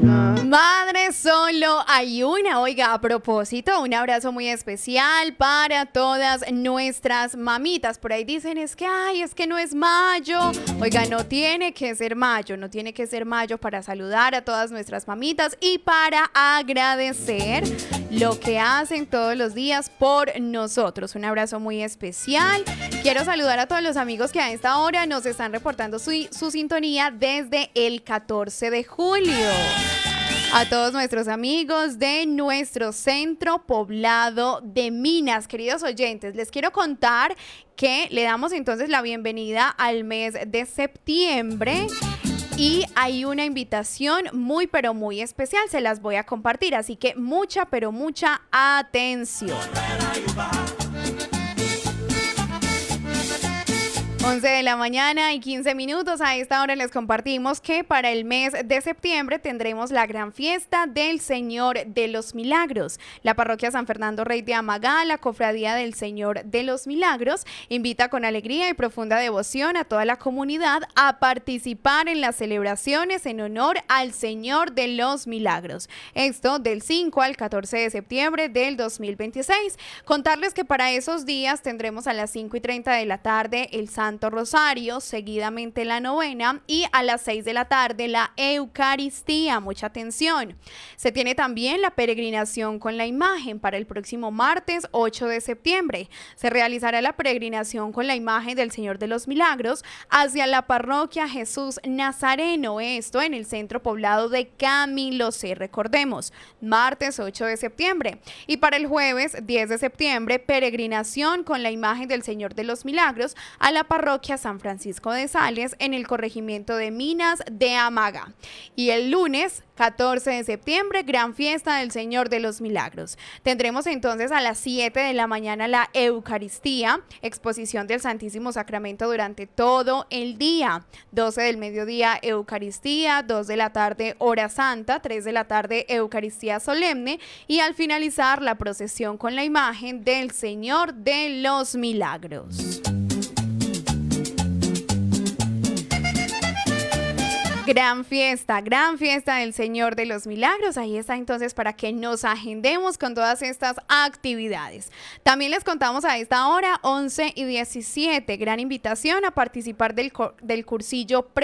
Madre solo hay una. Oiga, a propósito, un abrazo muy especial para todas nuestras mamitas. Por ahí dicen, es que, ay, es que no es mayo. Oiga, no tiene que ser mayo, no tiene que ser mayo para saludar a todas nuestras mamitas y para agradecer lo que hacen todos los días por nosotros. Un abrazo muy especial. Quiero saludar a todos los amigos que a esta hora nos están reportando su sintonía desde el 14 de julio. A todos nuestros amigos de nuestro centro poblado de Minas, queridos oyentes, les quiero contar que le damos entonces la bienvenida al mes de septiembre. Y hay una invitación muy pero muy especial, se las voy a compartir, así que mucha pero mucha atención. 11 de la mañana y 15 minutos. A esta hora les compartimos que para el mes de septiembre tendremos la gran fiesta del Señor de los Milagros. La parroquia San Fernando Rey de Amagá, la cofradía del Señor de los Milagros, invita con alegría y profunda devoción a toda la comunidad a participar en las celebraciones en honor al Señor de los Milagros. Esto del 5 al 14 de septiembre del 2026. Contarles que para esos días tendremos a las 5:30 de la tarde el Santo Rosario, seguidamente la novena y a las 6 de la tarde la Eucaristía. Mucha atención. Se tiene también la peregrinación con la imagen para el próximo martes 8 de septiembre. Se realizará la peregrinación con la imagen del Señor de los Milagros hacia la parroquia Jesús Nazareno, esto en el centro poblado de Camilo C. Recordemos, martes 8 de septiembre. Y para el jueves 10 de septiembre, peregrinación con la imagen del Señor de los Milagros a la parroquia San Francisco de Sales en el corregimiento de Minas de Amagá. Y el lunes 14 de septiembre, gran fiesta del Señor de los Milagros. Tendremos entonces a las 7 de la mañana la Eucaristía, exposición del Santísimo Sacramento durante todo el día. 12 del mediodía, Eucaristía, 2 de la tarde, Hora Santa, 3 de la tarde, Eucaristía Solemne y al finalizar la procesión con la imagen del Señor de los Milagros. Gran fiesta del Señor de los Milagros. Ahí está entonces para que nos agendemos con todas estas actividades. También les contamos a esta hora, 11:17, gran invitación a participar del cursillo